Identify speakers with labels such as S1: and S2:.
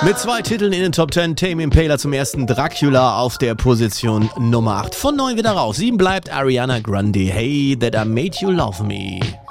S1: Mit 2 Titeln in den Top 10, Tame Impala zum ersten, Dracula auf der Position Nummer 8. Von 9 wieder raus. 7 bleibt Ariana Grande, Hey That I Made You Love Me.